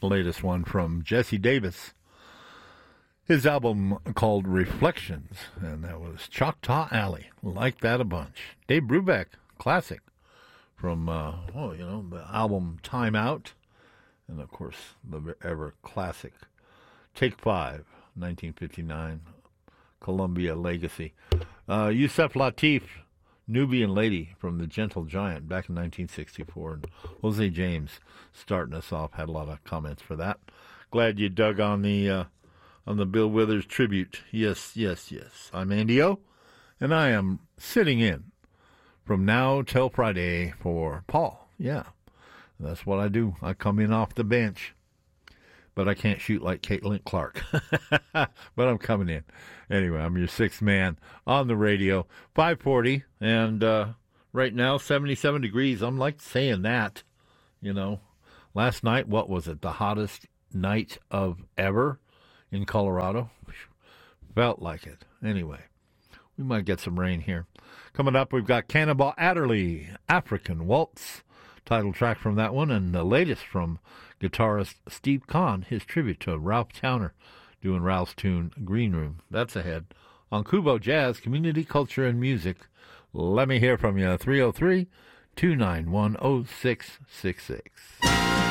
latest one from Jesse Davis. His album called Reflections, and that was Choctaw Alley. Like that a bunch. Dave Brubeck, classic, from, the album Time Out, and, of course, the ever classic Take 5, 1959, Columbia Legacy. Yusef Lateef, Nubian Lady from The Gentle Giant back in 1964. And Jose James starting us off, had a lot of comments for that. Glad you dug on the Bill Withers tribute. Yes. I'm Andy O, and I am sitting in from now till Friday for Paul. Yeah, that's what I do. I come in off the bench, but I can't shoot like Caitlin Clark. But I'm coming in. Anyway, I'm your sixth man on the radio. 540, and right now, 77 degrees. I'm like saying that, Last night, what was it? The hottest night of ever in Colorado? Felt like it. Anyway, we might get some rain here. Coming up, we've got Cannonball Adderley, African Waltz, title track from that one, and the latest from guitarist Steve Kahn, his tribute to Ralph Towner, doing Ralph's tune Green Room. That's ahead on Kubo Jazz, Community, Culture, and Music. Let me hear from you, 303-291-0666.